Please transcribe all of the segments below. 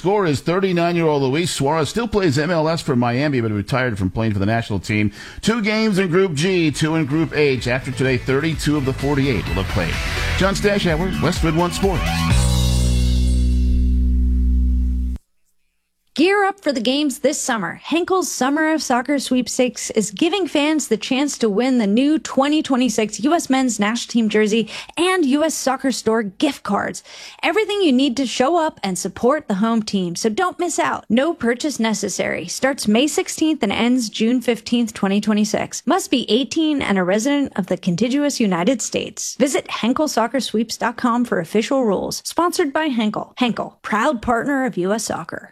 score is 39-year-old Luis Suarez still plays MLS for Miami, but retired from playing for the national team. 2 games in Group G, 2 in Group H. After today, 32 of the 48 will have played. John Stashauer, Westwood One Sports. Gear up for the games this summer. Henkel's Summer of Soccer Sweepstakes is giving fans the chance to win the new 2026 U.S. Men's National Team jersey and U.S. Soccer Store gift cards. Everything you need to show up and support the home team, so don't miss out. No purchase necessary. Starts May 16th and ends June 15th, 2026. Must be 18 and a resident of the contiguous United States. Visit HenkelSoccerSweeps.com for official rules. Sponsored by Henkel. Henkel, proud partner of U.S. Soccer.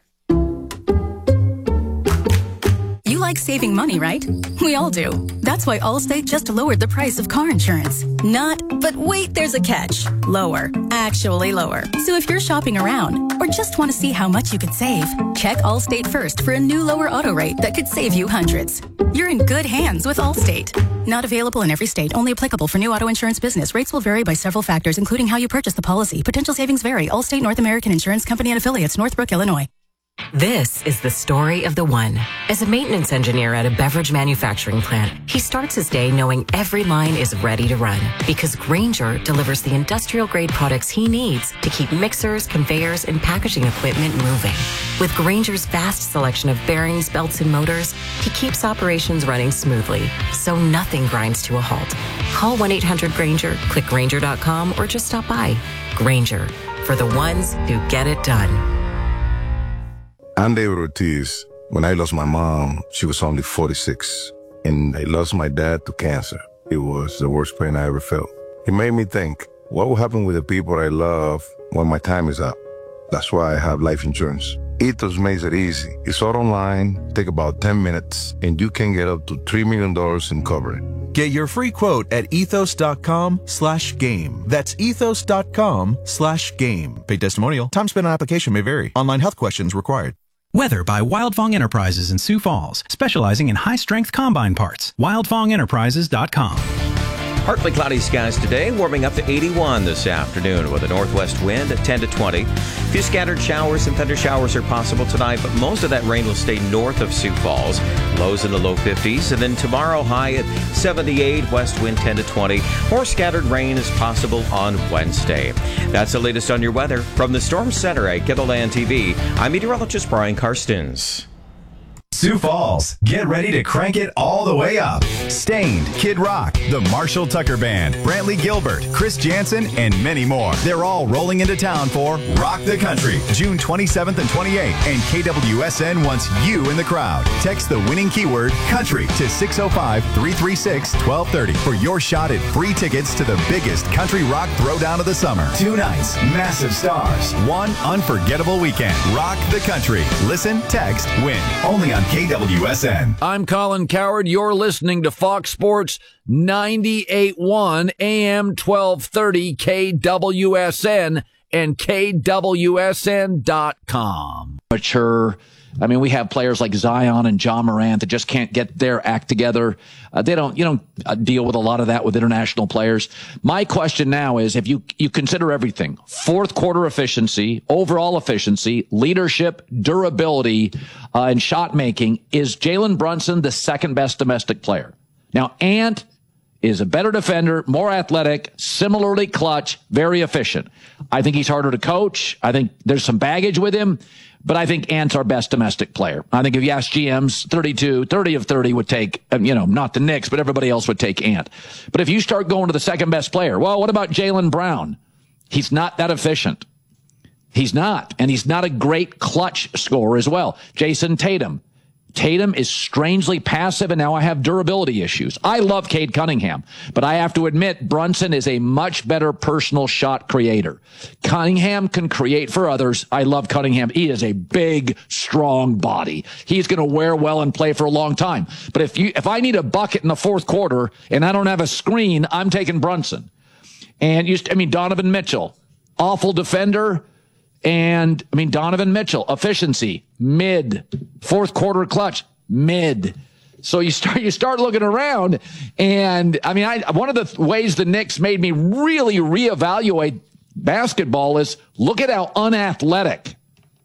You like saving money, right? We all do. That's why Allstate just lowered the price of car insurance. But wait, there's a catch. Lower. Actually lower. So if you're shopping around or just want to see how much you could save, check Allstate first for a new lower auto rate that could save you hundreds. You're in good hands with Allstate. Not available in every state. Only applicable for new auto insurance business. Rates will vary by several factors, including how you purchase the policy. Potential savings vary. Allstate North American Insurance Company and Affiliates, Northbrook, Illinois. This is the story of the one. As a maintenance engineer at a beverage manufacturing plant, he starts his day knowing every line is ready to run because Grainger delivers the industrial-grade products he needs to keep mixers, conveyors, and packaging equipment moving. With Grainger's vast selection of bearings, belts, and motors, he keeps operations running smoothly, so nothing grinds to a halt. Call 1-800-GRAINGER, click Grainger.com, or just stop by. Grainger, for the ones who get it done. I'm David Ortiz. When I lost my mom, she was only 46, and I lost my dad to cancer. It was the worst pain I ever felt. It made me think, what will happen with the people I love when my time is up? That's why I have life insurance. Ethos makes it easy. It's all online, take about 10 minutes, and you can get up to $3 million in coverage. Get your free quote at ethos.com/game. That's ethos.com/game. Paid testimonial. Time spent on application may vary. Online health questions required. Weather by Wildfong Enterprises in Sioux Falls, specializing in high-strength combine parts. WildfongEnterprises.com. Partly cloudy skies today, warming up to 81 this afternoon with a northwest wind at 10 to 20. A few scattered showers and thunder showers are possible tonight, but most of that rain will stay north of Sioux Falls. Lows in the low 50s, and then tomorrow high at 78, west wind 10 to 20. More scattered rain is possible on Wednesday. That's the latest on your weather. From the Storm Center at Kettleland TV, I'm meteorologist Brian Karstens. Sioux Falls, get ready to crank it all the way up. Stained, Kid Rock, the Marshall Tucker Band, Brantley Gilbert, Chris Jansen, and many more. They're all rolling into town for Rock the Country, June 27th and 28th, and KWSN wants you in the crowd. Text the winning keyword country to 605-336-1230 for your shot at free tickets to the biggest country rock throwdown of the summer. 2 nights, massive stars, one unforgettable weekend. Rock the Country. Listen, text, win. Only on KWSN. I'm Colin Coward. You're listening to Fox Sports 98.1 AM 1230 KWSN and KWSN.com. Mature. I mean, we have players like Zion and John Morant that just can't get their act together. You don't deal with a lot of that with international players. My question now is, if you consider everything, fourth quarter efficiency, overall efficiency, leadership, durability, and shot making, is Jalen Brunson the second best domestic player? Now, Ant is a better defender, more athletic, similarly clutch, very efficient. I think he's harder to coach. I think there's some baggage with him. But I think Ant's our best domestic player. I think if you ask GMs, 30 of 30 would take, not the Knicks, but everybody else would take Ant. But if you start going to the second best player, well, what about Jaylen Brown? He's not that efficient. He's not. And he's not a great clutch scorer as well. Jason Tatum. Tatum is strangely passive, and now I have durability issues. I love Cade Cunningham, but I have to admit Brunson is a much better personal shot creator. Cunningham can create for others. I love Cunningham. He is a big, strong body. He's going to wear well and play for a long time. But if I need a bucket in the fourth quarter and I don't have a screen, I'm taking Brunson. And Donovan Mitchell, awful defender. And Donovan Mitchell, efficiency, mid. Fourth quarter clutch, mid. So you start looking around, and one of the ways the Knicks made me really reevaluate basketball is look at how unathletic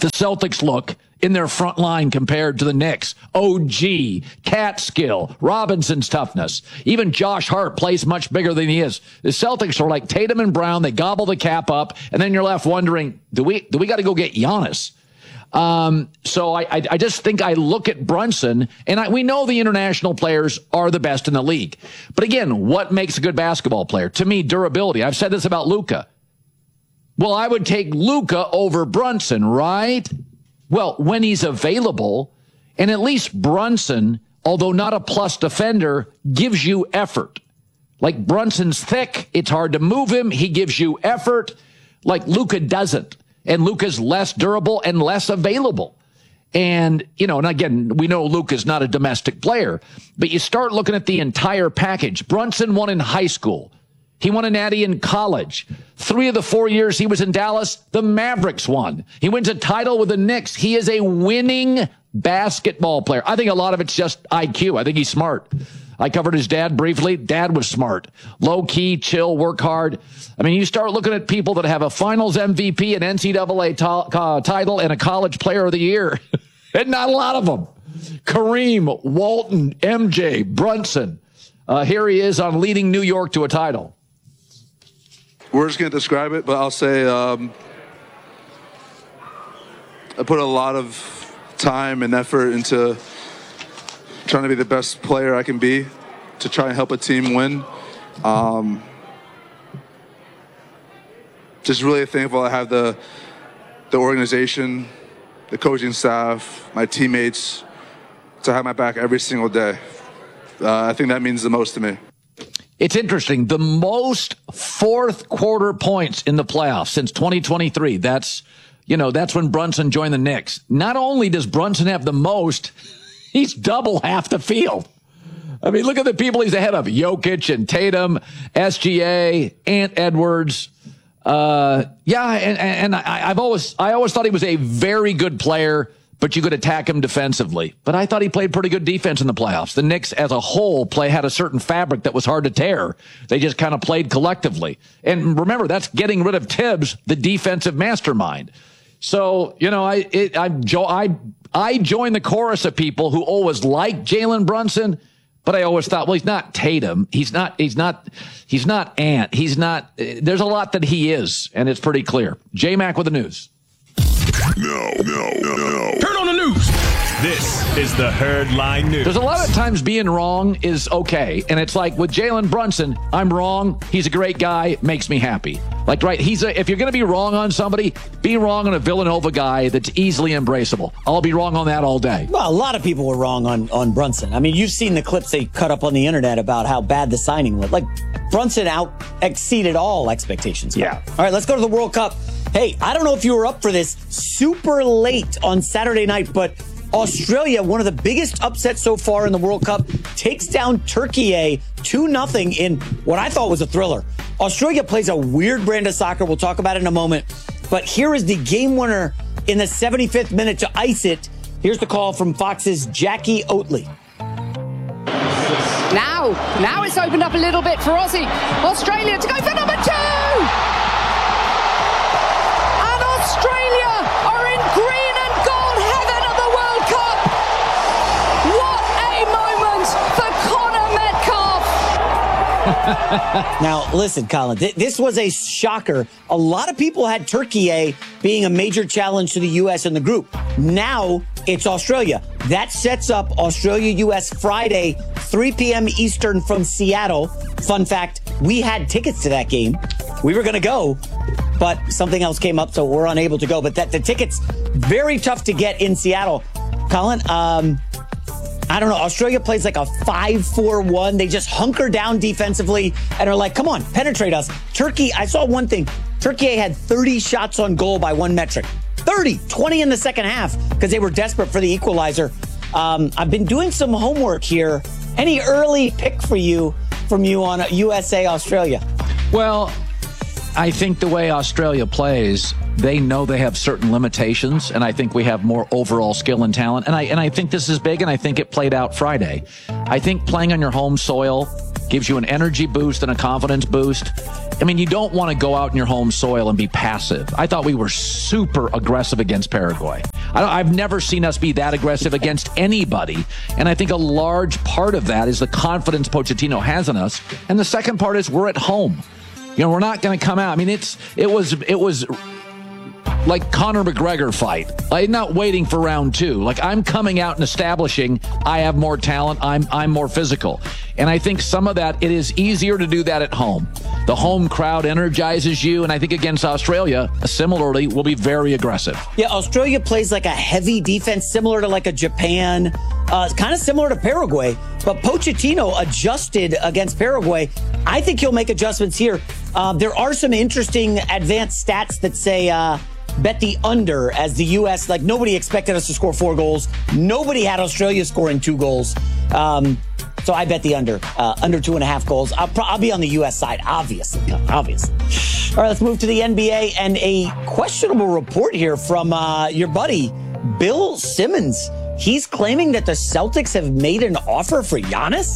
the Celtics look in their front line compared to the Knicks. OG, Catskill, Robinson's toughness. Even Josh Hart plays much bigger than he is. The Celtics are like Tatum and Brown. They gobble the cap up, and then you're left wondering, do we got to go get Giannis? So I just think I look at Brunson, and we know the international players are the best in the league. But again, what makes a good basketball player? To me, durability. I've said this about Luka. Well, I would take Luka over Brunson, right? Well, when he's available, and at least Brunson, although not a plus defender, gives you effort. Like Brunson's thick, it's hard to move him. He gives you effort like Luka doesn't. And Luka's less durable and less available. And, and again, we know Luka's not a domestic player, but you start looking at the entire package. Brunson won in high school. He won a natty in college. 3 of the 4 years he was in Dallas, the Mavericks won. He wins a title with the Knicks. He is a winning basketball player. I think a lot of it's just IQ. I think he's smart. I covered his dad briefly. Dad was smart. Low key, chill, work hard. I mean, you start looking at people that have a finals MVP, an NCAA title, and a college player of the year. And not a lot of them. Kareem, Walton, MJ, Brunson. Here he is on leading New York to a title. Words can't describe it, but I'll say I put a lot of time and effort into trying to be the best player I can be to try and help a team win. Just really thankful I have the organization, the coaching staff, my teammates to have my back every single day. I think that means the most to me. It's interesting. The most fourth quarter points in the playoffs since 2023. That's when Brunson joined the Knicks. Not only does Brunson have the most, he's double half the field. I mean, look at the people he's ahead of. Jokic and Tatum, SGA, Ant Edwards. And I always thought he was a very good player, but you could attack him defensively. But I thought he played pretty good defense in the playoffs. The Knicks as a whole had a certain fabric that was hard to tear. They just kind of played collectively. And remember, that's getting rid of Tibbs, the defensive mastermind. So, I join the chorus of people who always liked Jalen Brunson, but I always thought, well, he's not Tatum. He's not Ant. There's a lot that he is, and it's pretty clear. J-Mac with the news. No. Turn on the news. This is the Herdline News. There's a lot of times being wrong is okay. And it's like with Jalen Brunson, I'm wrong. He's a great guy. Makes me happy. Like, right, if you're going to be wrong on somebody, be wrong on a Villanova guy that's easily embraceable. I'll be wrong on that all day. Well, a lot of people were wrong on Brunson. I mean, you've seen the clips they cut up on the internet about how bad the signing was. Like, Brunson exceeded all expectations. Yeah. All right, let's go to the World Cup. Hey, I don't know if you were up for this super late on Saturday night, but Australia, one of the biggest upsets so far in the World Cup, takes down Turkey 2-0 in what I thought was a thriller. Australia plays a weird brand of soccer. We'll talk about it in a moment. But here is the game winner in the 75th minute to ice it. Here's the call from Fox's Jackie Oatley. Now it's opened up a little bit for Aussie. Australia to go for number 2! Australia are in green and gold heaven of the World Cup. What a moment for Connor Metcalf. Now, listen, Colin, this was a shocker. A lot of people had Turkey being a major challenge to the U.S. in the group. Now it's Australia. That sets up Australia-U.S. Friday, 3 p.m. Eastern from Seattle. Fun fact, we had tickets to that game. We were going to go, but something else came up, so we're unable to go. But the tickets, very tough to get in Seattle. Colin, I don't know. Australia plays like a 5-4-1. They just hunker down defensively and are like, come on, penetrate us. Turkey, I saw one thing. Turkey had 30 shots on goal by one metric. 20 in the second half because they were desperate for the equalizer. I've been doing some homework here. Any early pick from you on USA Australia? Well, I think the way Australia plays, they know they have certain limitations, and I think we have more overall skill and talent. And I think this is big, and I think it played out Friday. I think playing on your home soil gives you an energy boost and a confidence boost. I mean, you don't want to go out in your home soil and be passive. I thought we were super aggressive against Paraguay. I've never seen us be that aggressive against anybody. And I think a large part of that is the confidence Pochettino has in us. And the second part is we're at home. You know, we're not going to come out. I mean, it was like Conor McGregor fight. I'm not waiting for round 2. Like, I'm coming out and establishing I have more talent. I'm more physical. And I think some of that, it is easier to do that at home. The home crowd energizes you. And I think against Australia, similarly, will be very aggressive. Yeah, Australia plays like a heavy defense, similar to like a Japan, kind of similar to Paraguay. But Pochettino adjusted against Paraguay. I think he'll make adjustments here. There are some interesting advanced stats that say bet the under, as the U.S., like, nobody expected us to score 4 goals. Nobody had Australia scoring 2 goals. So I bet the under 2.5 goals. I'll be on the U.S. side, obviously. All right, let's move to the NBA and a questionable report here from your buddy, Bill Simmons. He's claiming that the Celtics have made an offer for Giannis.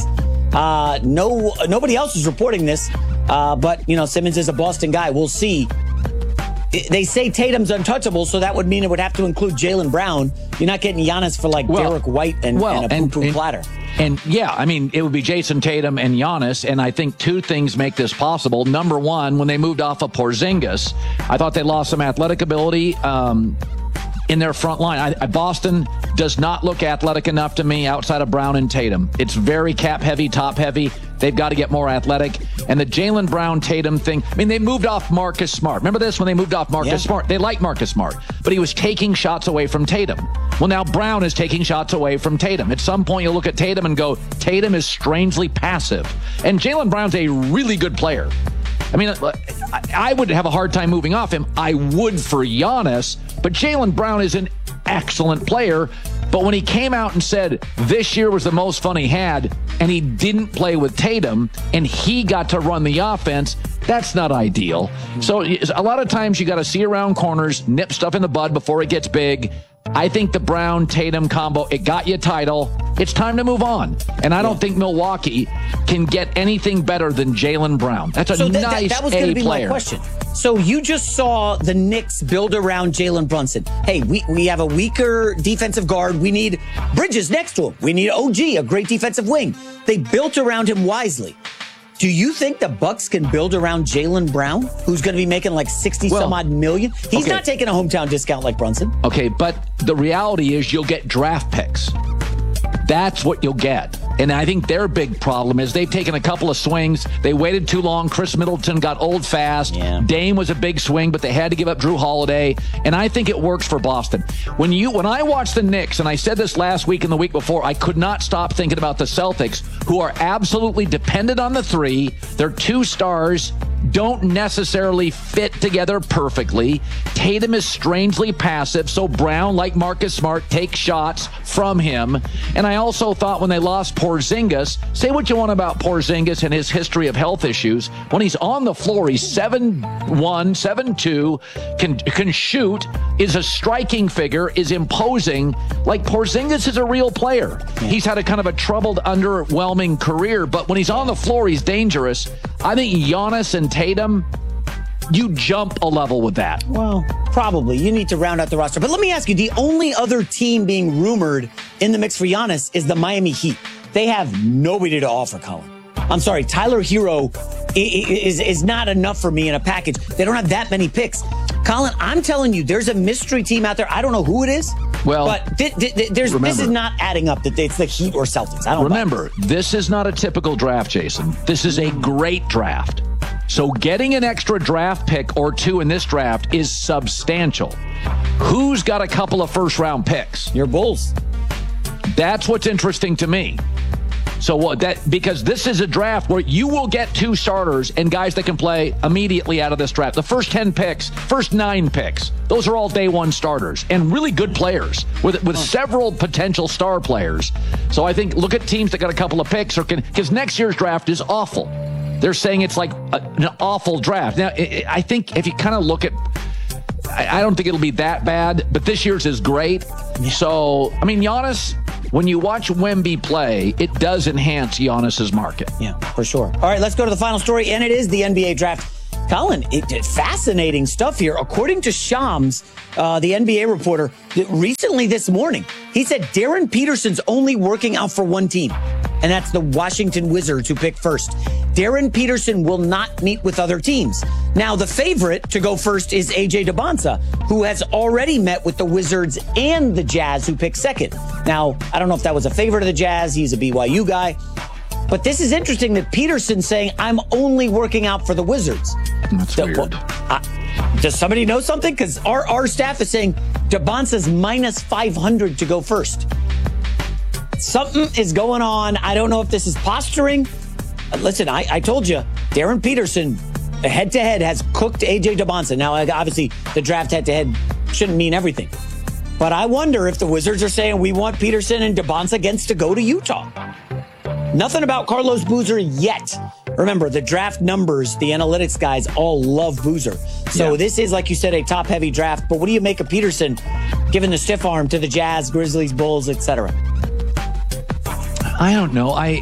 Nobody else is reporting this, but, you know, Simmons is a Boston guy. We'll see. They say Tatum's untouchable, so that would mean it would have to include Jaylen Brown. You're not getting Giannis for like Derek White and a poo-poo platter. And yeah, I mean, it would be Jason Tatum and Giannis, and I think 2 things make this possible. Number one, when they moved off of Porzingis, I thought they lost some athletic ability in their front line. Boston does not look athletic enough to me outside of Brown and Tatum. It's very cap-heavy, top-heavy. They've got to get more athletic. And the Jaylen Brown-Tatum thing, I mean, they moved off Marcus Smart. Remember this? When they moved off Marcus Smart, they liked Marcus Smart, but he was taking shots away from Tatum. Well, now Brown is taking shots away from Tatum. At some point, you'll look at Tatum and go, Tatum is strangely passive. And Jaylen Brown's a really good player. I mean, I would have a hard time moving off him. I would for Giannis, but Jaylen Brown is an excellent player. But when he came out and said this year was the most fun he had, and he didn't play with Tatum, and he got to run the offense, that's not ideal. So a lot of times you got to see around corners, nip stuff in the bud before it gets big. I think the Brown-Tatum combo, it got you a title. It's time to move on. And I don't think Milwaukee can get anything better than Jaylen Brown. That's a nice that was going to be player. my question. So you just saw the Knicks build around Jalen Brunson. Hey, we have a weaker defensive guard. We need Bridges next to him. We need OG, a great defensive wing. They built around him wisely. Do you think the Bucks can build around Jaylen Brown, who's going to be making like 60 some odd million? He's not taking a hometown discount like Brunson. Okay, but the reality is you'll get draft picks. That's what you'll get. And I think their big problem is they've taken a couple of swings. They waited too long. Chris Middleton got old fast. Yeah. Dame was a big swing, but they had to give up Drew Holiday. And I think it works for Boston. When I watch the Knicks, and I said this last week and the week before, I could not stop thinking about the Celtics, who are absolutely dependent on the 3. Their 2 stars don't necessarily fit together perfectly. Tatum is strangely passive, so Brown, like Marcus Smart, takes shots from him. And I also thought when they lost Porzingis, say what you want about Porzingis and his history of health issues, when he's on the floor, he's 7'1", 7'2", can shoot, is a striking figure, is imposing. Like, Porzingis is a real player. He's had a kind of a troubled, underwhelming career, but when he's on the floor, he's dangerous. I think Giannis and Tatum, you jump a level with that. Well, probably. You need to round out the roster. But let me ask you, the only other team being rumored in the mix for Giannis is the Miami Heat. They have nobody to offer, Colin. I'm sorry, Tyler Hero is not enough for me in a package. They don't have that many picks. Colin, I'm telling you, there's a mystery team out there. I don't know who it is. Well, but this is not adding up that it's the Heat or Celtics. I don't remember. This is not a typical draft, Jason. This is a great draft. So getting an extra draft pick or 2 in this draft is substantial. Who's got a couple of first-round picks? Your Bulls. That's what's interesting to me. So because this is a draft where you will get 2 starters and guys that can play immediately out of this draft. The first 10 picks, first 9 picks, those are all day 1 starters and really good players with several potential star players. So I think look at teams that got a couple of picks because next year's draft is awful. They're saying it's like an awful draft. Now, I think if you kind of look at, I don't think it'll be that bad, but this year's is great. Yeah. So, I mean, Giannis, when you watch Wemby play, it does enhance Giannis's market. Yeah, for sure. All right, let's go to the final story, and it is the NBA draft. Colin, fascinating stuff here. According to Shams, the NBA reporter, recently this morning, he said Darren Peterson's only working out for one team, and that's the Washington Wizards, who picked first. Darren Peterson will not meet with other teams. Now, the favorite to go first is AJ Debonsa, who has already met with the Wizards and the Jazz, who picked second. Now, I don't know if that was a favor to the Jazz. He's a BYU guy. But this is interesting that Peterson's saying, I'm only working out for the Wizards. That's weird. Does somebody know something? Because our staff is saying Debonsa's minus 500 to go first. Something is going on. I don't know if this is posturing. Listen, I told you, Darren Peterson, head-to-head, has cooked A.J. Debonsa. Now, obviously, the draft head-to-head shouldn't mean everything. But I wonder if the Wizards are saying we want Peterson and Debonsa gets to go to Utah. Nothing about Carlos Boozer yet. Remember, the draft numbers, the analytics guys all love Boozer. So This is, like you said, a top-heavy draft. But what do you make of Peterson giving the stiff arm to the Jazz, Grizzlies, Bulls, etc.? I don't know. I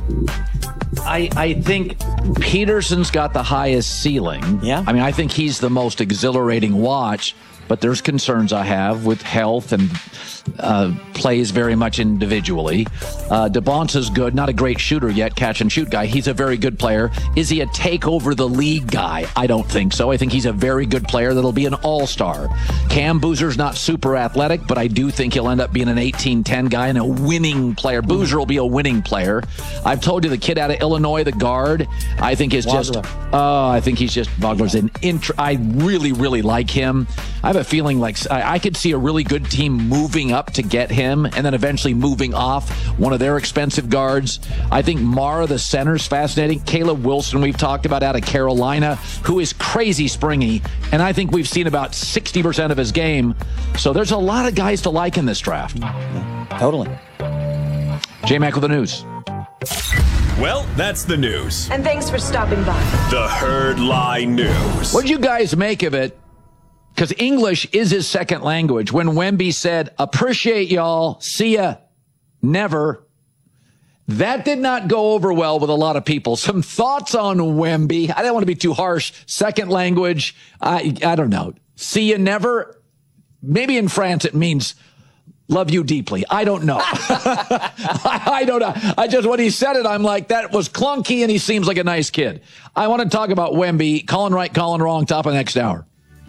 think Peterson's got the highest ceiling. Yeah. I mean, I think he's the most exhilarating watch, but there's concerns I have with health and plays very much individually. Debonsa's good, not a great shooter yet, catch and shoot guy. He's a very good player. Is he a take over the league guy? I don't think so. I think he's a very good player that'll be an all-star. Cam Boozer's not super athletic, but I do think he'll end up being an 18-10 guy and a winning player. Boozer will be a winning player. I've told you the kid out of Illinois, the guard, I think is Vogler's an I really, really like him. I have a feeling like I could see a really good team moving up to get him and then eventually moving off one of their expensive guards. I think Mara, the center's fascinating. Caleb Wilson, we've talked about out of Carolina, who is crazy springy, and I think we've seen about 60% of his game. So there's a lot of guys to like in this draft. Totally. J-Mac with the news. Well, that's the news. And thanks for stopping by. The Herd Lie News. What did you guys make of it? Because English is his second language. When Wemby said, appreciate y'all, see ya, never. That did not go over well with a lot of people. Some thoughts on Wemby. I don't want to be too harsh. Second language, I don't know. See ya, never. Maybe in France it means love you deeply. I don't know. I don't know. When he said it, I'm like, that was clunky and he seems like a nice kid. I want to talk about Wemby. Calling right, calling wrong, top of next hour.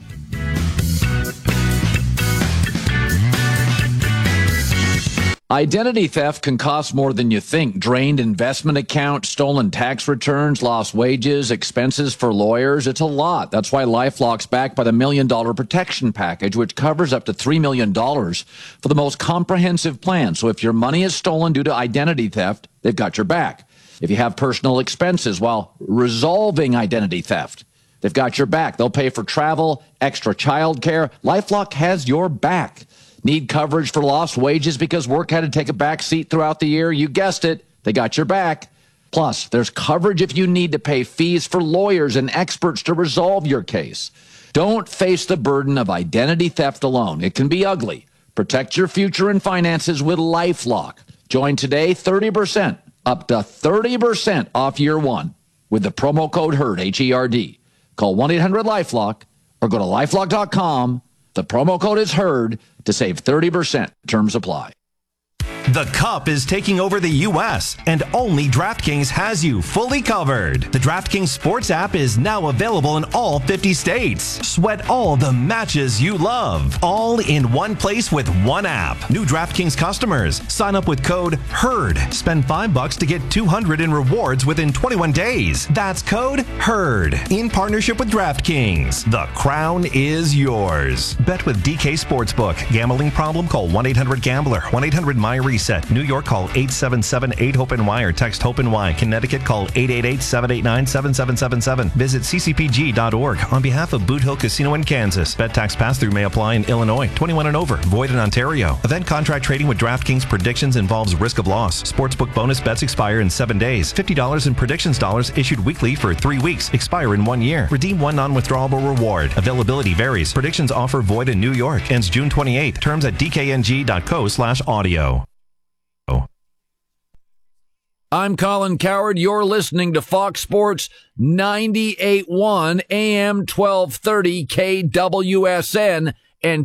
Identity theft can cost more than you think. Drained investment accounts, stolen tax returns, lost wages, expenses for lawyers. It's a lot. That's why LifeLock's backed by the $1 Million Protection Package, which covers up to $3 million for the most comprehensive plan. So if your money is stolen due to identity theft, they've got your back. If you have personal expenses while resolving identity theft, they've got your back. They'll pay for travel, extra child care. LifeLock has your back. Need coverage for lost wages because work had to take a back seat throughout the year? You guessed it. They got your back. Plus, there's coverage if you need to pay fees for lawyers and experts to resolve your case. Don't face the burden of identity theft alone. It can be ugly. Protect your future and finances with LifeLock. Join today, 30%, up to 30% off year one with the promo code HERD, H-E-R-D. Call 1-800-LifeLock or go to LifeLock.com. The promo code is HERD to save 30%. Terms apply. The Cup is taking over the U.S., and only DraftKings has you fully covered. The DraftKings Sports app is now available in all 50 states. Sweat all the matches you love, all in one place with one app. New DraftKings customers, sign up with code HERD. Spend $5 to get $200 in rewards within 21 days. That's code HERD. In partnership with DraftKings, the crown is yours. Bet with DK Sportsbook. Gambling problem? Call 1-800-GAMBLER. 1-800-MY-RESET. New York, call 877-8-HOPE-NY or text HOPE-NY. Connecticut, call 888-789-7777. Visit ccpg.org on behalf of Boot Hill Casino in Kansas. Bet tax pass-through may apply in Illinois. 21 and over. Void in Ontario. Event contract trading with DraftKings predictions involves risk of loss. Sportsbook bonus bets expire in 7 days. $50 in predictions dollars issued weekly for 3 weeks. Expire in 1 year. Redeem one non-withdrawable reward. Availability varies. Predictions offer void in New York. Ends June 28th. Terms at dkng.co/audio. I'm Colin Cowherd. You're listening to Fox Sports 98.1 AM 1230 KWSN and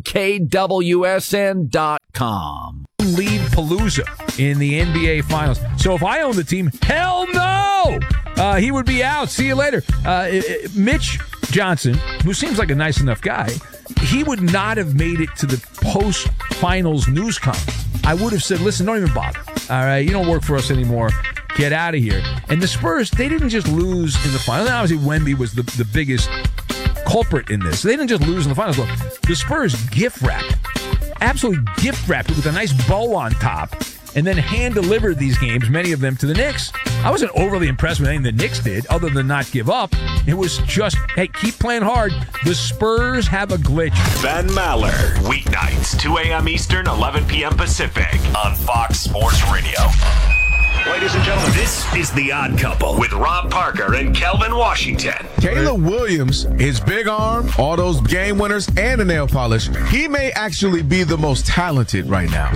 KWSN.com. Lead Palooza in the NBA Finals. So if I own the team, hell no! He would be out. See you later. Mitch Johnson, who seems like a nice enough guy, he would not have made it to the post-finals news conference. I would have said, listen, don't even bother. All right, you don't work for us anymore. Get out of here. And the Spurs, they didn't just lose in the finals. Obviously, Wemby was the biggest culprit in this. They didn't just lose in the finals. Look, the Spurs gift wrapped, absolutely gift wrapped it with a nice bow on top, and then hand-delivered these games, many of them, to the Knicks. I wasn't overly impressed with anything the Knicks did, other than not give up. It was just, hey, keep playing hard. The Spurs have a glitch. Ben Maller, weeknights, 2 a.m. Eastern, 11 p.m. Pacific, on Fox Sports Radio. Ladies and gentlemen, this is The Odd Couple with Rob Parker and Kelvin Washington. Caleb Williams, his big arm, all those game winners, and the nail polish, he may actually be the most talented right now.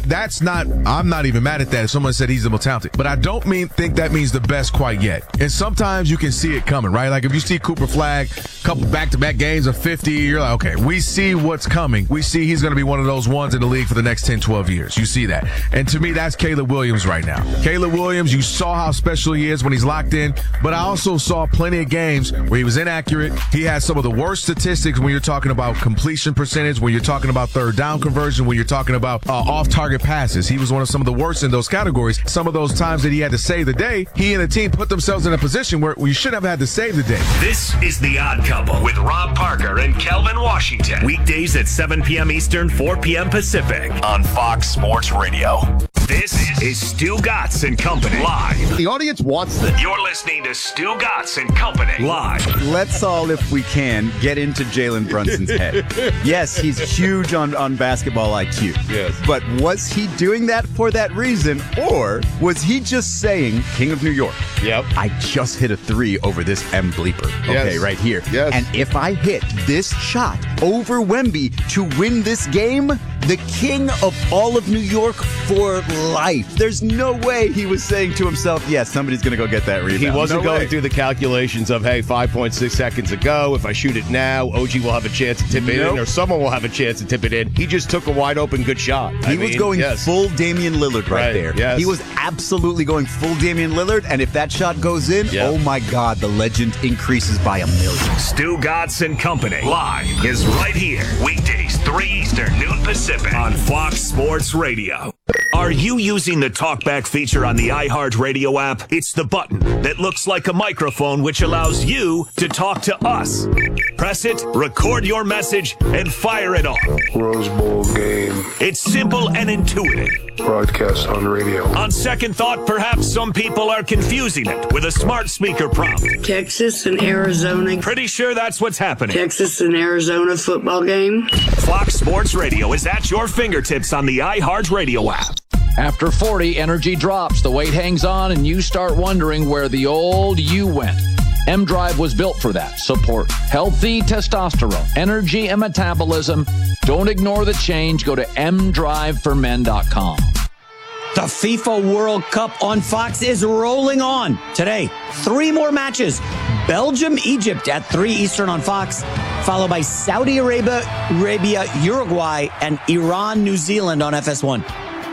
I'm not even mad at that if someone said he's the most talented. But I don't think that means the best quite yet. And sometimes you can see it coming, right? Like if you see Cooper Flagg, a couple back-to-back games of 50, you're like, okay, we see what's coming. We see he's going to be one of those ones in the league for the next 10, 12 years. You see that. And to me, that's Caleb Williams right now. Caleb Williams, you saw how special he is when he's locked in, but I also saw plenty of games where he was inaccurate. He had some of the worst statistics when you're talking about completion percentage, when you're talking about third down conversion, when you're talking about off-target passes. He was one of some of the worst in those categories. Some of those times that he had to save the day, he and the team put themselves in a position where we should have had to save the day. This is The Odd Couple with Rob Parker and Kelvin Washington. Weekdays at 7 p.m. Eastern, 4 p.m. Pacific on Fox Sports Radio. This is Stu Gatz and Company live. The audience wants this. You're listening to Stu Gatz and Company live. Let's all, if we can, get into Jalen Brunson's head. Yes, he's huge on basketball IQ. Yes. But was he doing that for that reason, or was he just saying, King of New York, yep, I just hit a 3 over this M bleeper. Okay, yes, right here. Yes. And if I hit this shot over Wemby to win this game, the king of all of New York for life. There's no way he was saying to himself, yes, somebody's going to go get that rebound. He wasn't No going way. through the calculations of, hey, 5.6 seconds ago, if I shoot it now, OG will have a chance to tip it in, or someone will have a chance to tip it in. He just took a wide open good shot. He was going full Damian Lillard right there. Yes. He was absolutely going full Damian Lillard, and if that shot goes in, oh my God, the legend increases by 1,000,000. Stu Gatz and Company live is right here. Weekdays, 3 Eastern, noon Pacific on Fox Sports Radio. Are you using the TalkBack feature on the iHeartRadio app? It's the button that looks like a microphone which allows you to talk to us. Press it, record your message, and fire it off. Rose Bowl game. It's simple and intuitive. Broadcast on radio. On second thought, perhaps some people are confusing it with a smart speaker prompt. Texas and Arizona. Pretty sure that's what's happening. Texas and Arizona football game. Fox Sports Radio is at your fingertips on the iHeartRadio app. After 40, energy drops, the weight hangs on, and you start wondering where the old you went. M-Drive was built for that. Support healthy testosterone, energy, and metabolism. Don't ignore the change. Go to mdriveformen.com. The FIFA World Cup on Fox is rolling on today. 3 more matches. Belgium, Egypt at 3 Eastern on Fox, followed by Saudi Arabia, Uruguay, and Iran, New Zealand on FS1.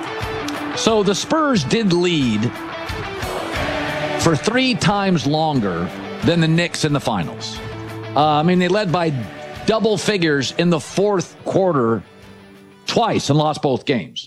So the Spurs did lead for 3 times longer than the Knicks in the finals. They led by double figures in the fourth quarter twice and lost both games.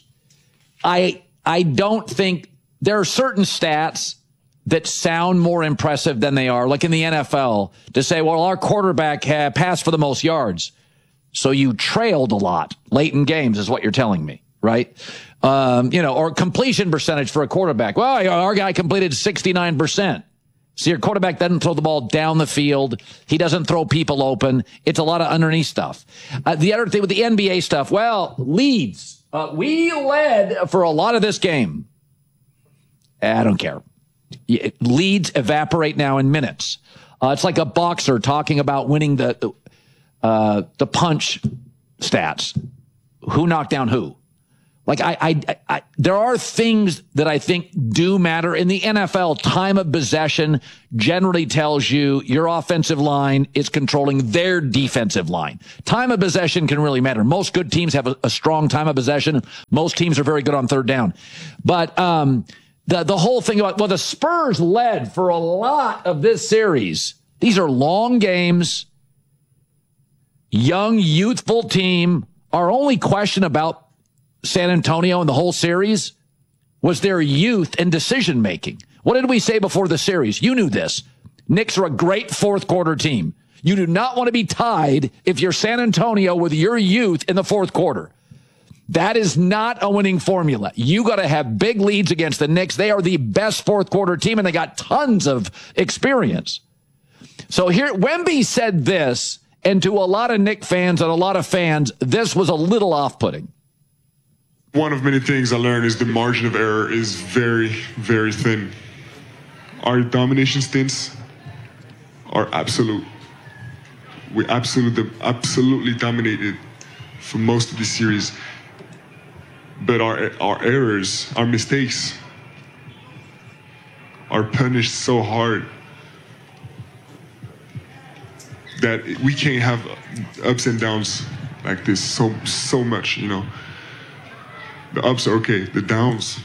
I don't think there are certain stats that sound more impressive than they are, like in the NFL, to say, well, our quarterback passed for the most yards. So you trailed a lot late in games is what you're telling me, right? Or completion percentage for a quarterback. Well, our guy completed 69%. So your quarterback doesn't throw the ball down the field. He doesn't throw people open. It's a lot of underneath stuff. The other thing with the NBA stuff, leads. We led for a lot of this game. I don't care. Leads evaporate now in minutes. It's like a boxer talking about winning the punch stats. Who knocked down who? Like there are things that I think do matter. In the NFL, time of possession generally tells you your offensive line is controlling their defensive line. Time of possession can really matter. Most good teams have a strong time of possession. Most teams are very good on third down. But the whole thing about, well, the Spurs led for a lot of this series. These are long games, young, youthful team. Our only question about San Antonio and the whole series was their youth and decision-making. What did we say before the series? You knew this. Knicks are a great fourth quarter team. You do not want to be tied if you're San Antonio with your youth in the fourth quarter. That is not a winning formula. You got to have big leads against the Knicks. They are the best fourth quarter team, and they got tons of experience. So here, Wemby said this, and to a lot of Knicks fans and a lot of fans, this was a little off-putting. One of many things I learned is the margin of error is very, very thin. Our domination stints are absolute. We absolutely dominated for most of the series. But our errors, our mistakes, are punished so hard that we can't have ups and downs like this so much, you know. The ups are okay, the downs,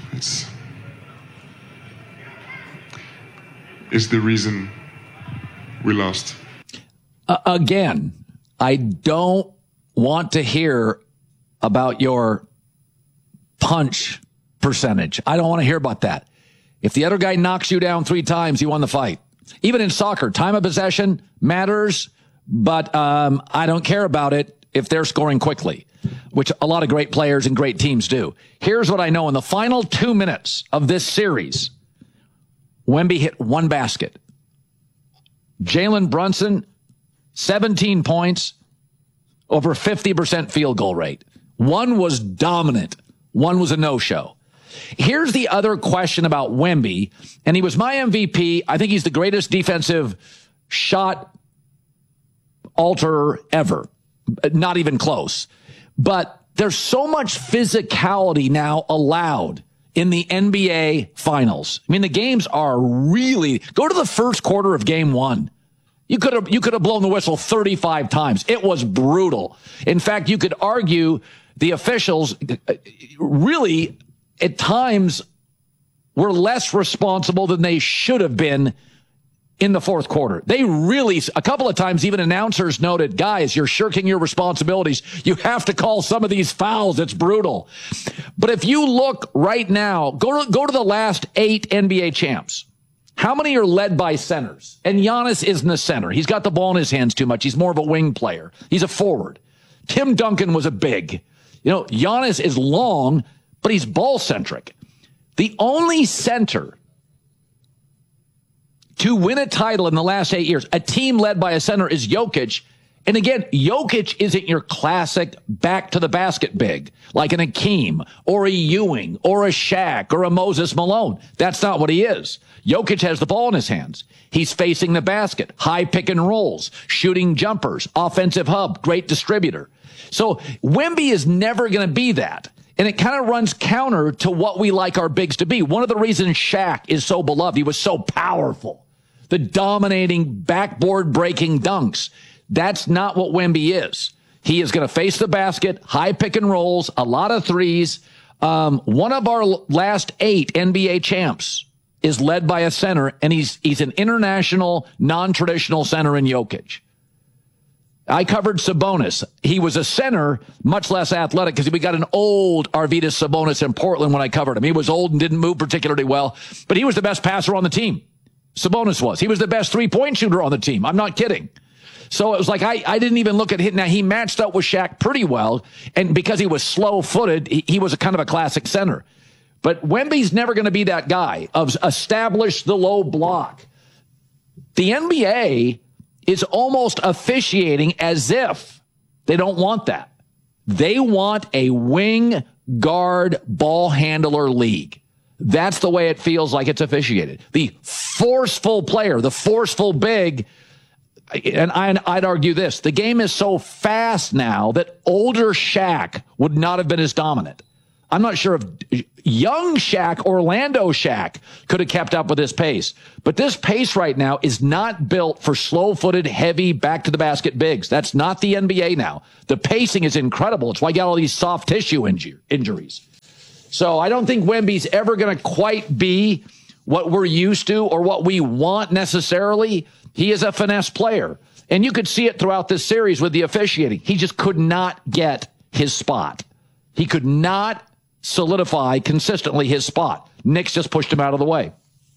it's the reason we lost. Again, I don't want to hear about your punch percentage. I don't want to hear about that. If the other guy knocks you down 3 times, you won the fight. Even in soccer, time of possession matters, but I don't care about it if they're scoring quickly, which a lot of great players and great teams do. Here's what I know. In the final 2 minutes of this series, Wemby hit 1 basket. Jalen Brunson, 17 points, over 50% field goal rate. 1 was dominant. 1 was a no-show. Here's the other question about Wemby, and he was my MVP. I think he's the greatest defensive shot alterer ever. Not even close. But there's so much physicality now allowed in the NBA Finals. I mean, the games are really... Go to the first quarter of Game 1. You could have blown the whistle 35 times. It was brutal. In fact, you could argue the officials really, at times, were less responsible than they should have been in the fourth quarter. They really, a couple of times, even announcers noted, guys, you're shirking your responsibilities. You have to call some of these fouls. It's brutal. But if you look right now, go to the last 8 NBA champs. How many are led by centers? And Giannis isn't a center. He's got the ball in his hands too much. He's more of a wing player. He's a forward. Tim Duncan was a big. You know, Giannis is long, but he's ball-centric. The only center to win a title in the last 8 years, a team led by a center, is Jokic. And again, Jokic isn't your classic back-to-the-basket big, like an Akeem or a Ewing or a Shaq or a Moses Malone. That's not what he is. Jokic has the ball in his hands. He's facing the basket, high pick and rolls, shooting jumpers, offensive hub, great distributor. So Wemby is never going to be that. And it kind of runs counter to what we like our bigs to be. One of the reasons Shaq is so beloved, he was so powerful. The dominating backboard breaking dunks. That's not what Wemby is. He is going to face the basket, high pick and rolls, a lot of threes. One of our last 8 NBA champs is led by a center, and he's an international, non-traditional center in Jokic. I covered Sabonis. He was a center, much less athletic, because we got an old Arvydas Sabonis in Portland when I covered him. He was old and didn't move particularly well, but he was the best passer on the team. Sabonis was. He was the best three-point shooter on the team. I'm not kidding. So it was like I didn't even look at him. Now, he matched up with Shaq pretty well, and because he was slow-footed, he was a kind of a classic center. But Wemby's never going to be that guy of establish the low block. The NBA is almost officiating as if they don't want that. They want a wing guard ball handler league. That's the way it feels like it's officiated. The forceful player, the forceful big, and I'd argue this, the game is so fast now that older Shaq would not have been as dominant. I'm not sure if young Shaq, Orlando Shaq, could have kept up with this pace. But this pace right now is not built for slow-footed, heavy, back-to-the-basket bigs. That's not the NBA now. The pacing is incredible. It's why you got all these soft tissue injuries. So I don't think Wemby's ever going to quite be what we're used to or what we want necessarily. He is a finesse player. And you could see it throughout this series with the officiating. He just could not get his spot. He could not solidify consistently his spot. Knicks just pushed him out of the way.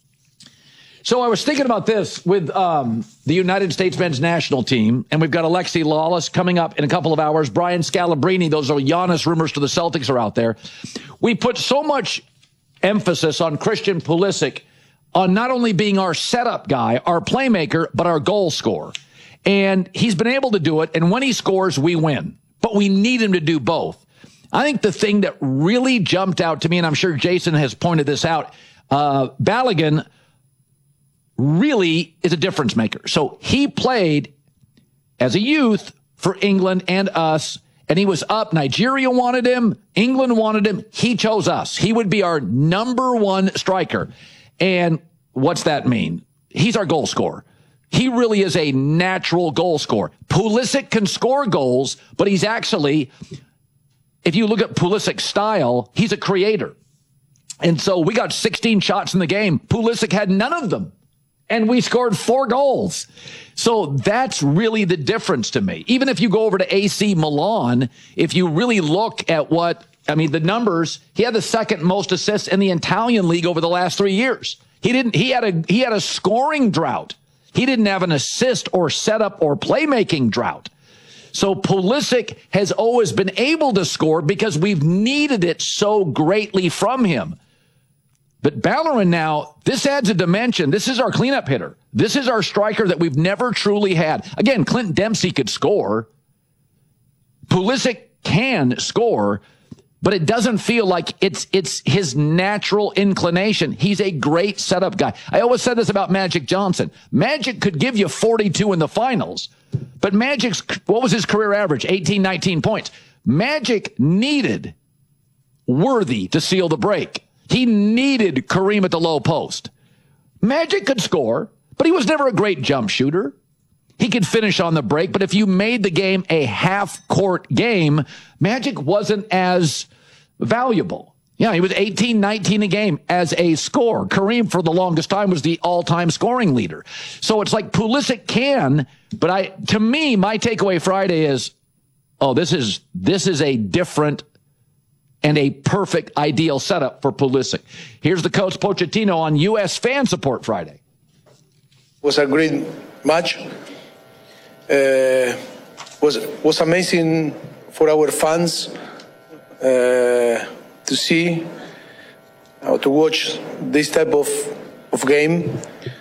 So I was thinking about this with the United States men's national team, and we've got Alexi Lawless coming up in a couple of hours. Brian Scalabrine, those are Giannis rumors to the Celtics are out there. We put so much emphasis on Christian Pulisic on not only being our setup guy, our playmaker, but our goal scorer. And he's been able to do it, and when he scores, we win. But we need him to do both. I think the thing that really jumped out to me, and I'm sure Jason has pointed this out, Balogun really is a difference maker. So he played as a youth for England and us, and he was up. Nigeria wanted him. England wanted him. He chose us. He would be our number one striker. And what's that mean? He's our goal scorer. He really is a natural goal scorer. Pulisic can score goals, but he's actually, if you look at Pulisic's style, he's a creator. And so we got 16 shots in the game. Pulisic had none of them. And we scored 4 goals. So that's really the difference to me. Even if you go over to AC Milan, if you really look at the numbers, he had the second most assists in the Italian league over the last 3 years. He had a scoring drought. He didn't have an assist or setup or playmaking drought. So Pulisic has always been able to score because we've needed it so greatly from him. But Balogun now, this adds a dimension. This is our cleanup hitter. This is our striker that we've never truly had. Again, Clint Dempsey could score. Pulisic can score, but it doesn't feel like it's his natural inclination. He's a great setup guy. I always said this about Magic Johnson. Magic could give you 42 in the finals, but what was his career average? 18, 19 points. Magic needed Worthy to seal the break. He needed Kareem at the low post. Magic could score, but he was never a great jump shooter. He could finish on the break, but if you made the game a half-court game, Magic wasn't as valuable. Yeah, he was 18, 19 a game as a scorer. Kareem, for the longest time, was the all-time scoring leader. So it's like Pulisic can, but to me, my takeaway Friday is, this is a different and a perfect, ideal setup for Pulisic. Here's the coach Pochettino on U.S. Fan Support Friday. It was a great match. Was amazing for our fans to see, to watch this type of game.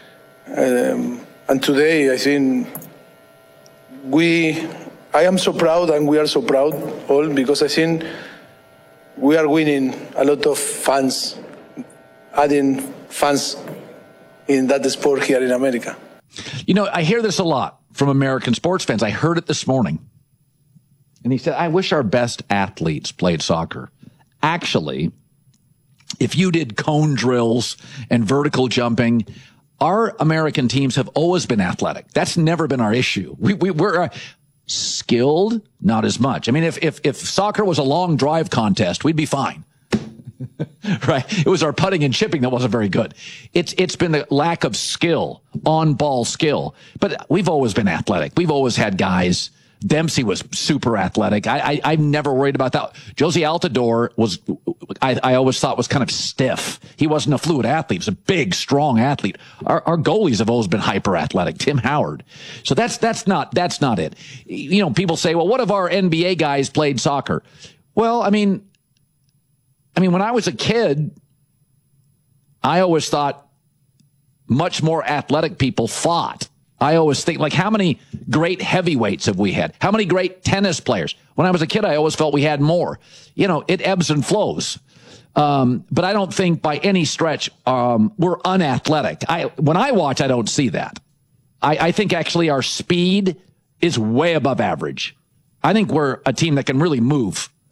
And today, I think I am so proud, and we are so proud all, because I think we are winning a lot of fans, adding fans in that sport here in America. You know, I hear this a lot from American sports fans. I heard it this morning. And he said, I wish our best athletes played soccer. Actually, if you did cone drills and vertical jumping, our American teams have always been athletic. That's never been our issue. We're skilled, not as much. I mean, if soccer was a long drive contest, we'd be fine. Right? It was our putting and chipping that wasn't very good. It's been the lack of skill, on-ball skill. But we've always been athletic. We've always had guys. Dempsey was super athletic. I've never worried about that. Josie Altidore I always thought was kind of stiff. He wasn't a fluid athlete. He was a big, strong athlete. Our goalies have always been hyper athletic. Tim Howard. So that's not it. You know, people say, well, what if our NBA guys played soccer? Well, I mean, when I was a kid, I always thought much more athletic people fought. I always think, like, how many great heavyweights have we had? How many great tennis players? When I was a kid, I always felt we had more. You know, it ebbs and flows. But I don't think by any stretch we're unathletic. When I watch, I don't see that. I think actually our speed is way above average. I think we're a team that can really move.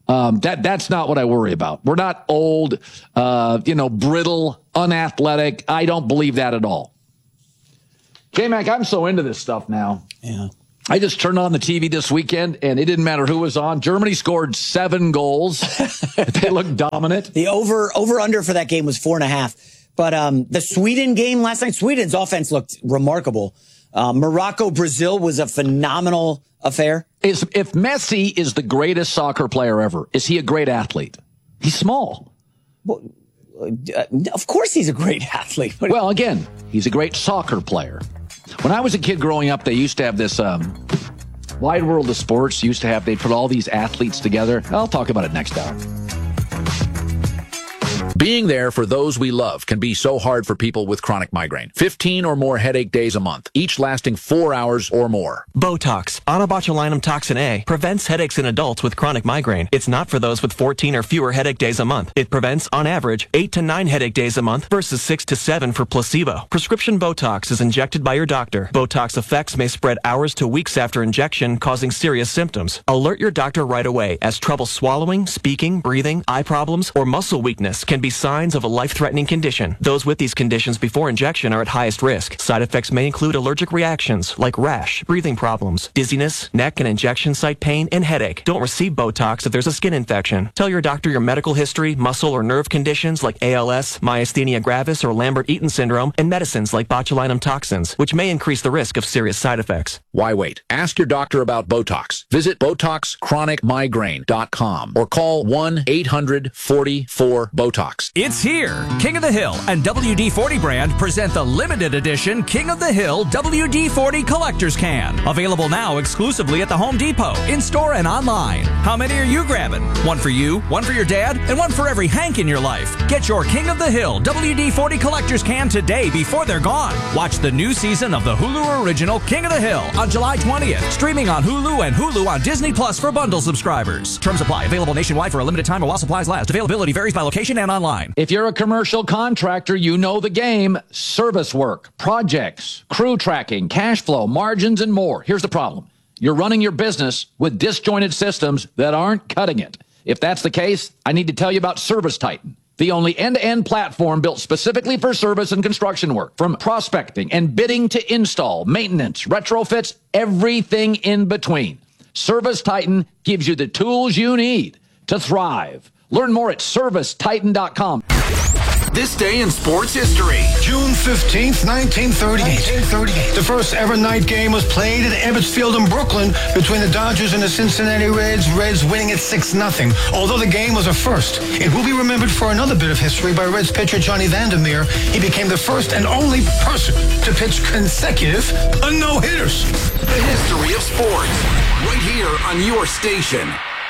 That's not what I worry about. We're not old, brittle, unathletic. I don't believe that at all. J-Mac, I'm so into this stuff now. Yeah. I just turned on the TV this weekend, and it didn't matter who was on. Germany scored 7 goals. They looked dominant. The over-under for that game was 4.5. But the Sweden game last night, Sweden's offense looked remarkable. Morocco-Brazil was a phenomenal affair. If Messi is the greatest soccer player ever, is he a great athlete? He's small. Well, of course he's a great athlete. Well, again, he's a great soccer player. When I was a kid growing up, they used to have this Wide World of Sports. They put all these athletes together. I'll talk about it next hour. Being there for those we love can be so hard for people with chronic migraine. 15 or more headache days a month, each lasting 4 hours or more. Botox, onabotulinum toxin A, prevents headaches in adults with chronic migraine. It's not for those with 14 or fewer headache days a month. It prevents, on average, 8 to 9 headache days a month versus 6 to 7 for placebo. Prescription Botox is injected by your doctor. Botox effects may spread hours to weeks after injection, causing serious symptoms. Alert your doctor right away, as trouble swallowing, speaking, breathing, eye problems, or muscle weakness can be signs of a life-threatening condition. Those with these conditions before injection are at highest risk. Side effects may include allergic reactions like rash, breathing problems, dizziness, neck and injection site pain, and headache. Don't receive Botox if there's a skin infection. Tell your doctor your medical history, muscle or nerve conditions like ALS, myasthenia gravis, or Lambert-Eaton syndrome, and medicines like botulinum toxins, which may increase the risk of serious side effects. Why wait? Ask your doctor about Botox. Visit BotoxChronicMigraine.com or call 1-800-44-BOTOX. It's here. King of the Hill and WD-40 brand present the limited edition King of the Hill WD-40 Collector's Can. Available now exclusively at the Home Depot, in-store and online. How many are you grabbing? One for you, one for your dad, and one for every Hank in your life. Get your King of the Hill WD-40 Collector's Can today before they're gone. Watch the new season of the Hulu original King of the Hill on July 20th. Streaming on Hulu and Hulu on Disney Plus for bundle subscribers. Terms apply. Available nationwide for a limited time or while supplies last. Availability varies by location and online. If you're a commercial contractor, you know the game. Service work, projects, crew tracking, cash flow, margins, and more. Here's the problem. You're running your business with disjointed systems that aren't cutting it. If that's the case, I need to tell you about Service Titan, the only end-to-end platform built specifically for service and construction work. From prospecting and bidding to install, maintenance, retrofits, everything in between. Service Titan gives you the tools you need to thrive. Learn more at ServiceTitan.com. This day in sports history. June 15th, 1938. The first ever night game was played at Ebbets Field in Brooklyn between the Dodgers and the Cincinnati Reds, Reds winning at 6-0. Although the game was a first, it will be remembered for another bit of history by Reds pitcher Johnny Vandermeer. He became the first and only person to pitch consecutive no-hitters. The history of sports, right here on your station.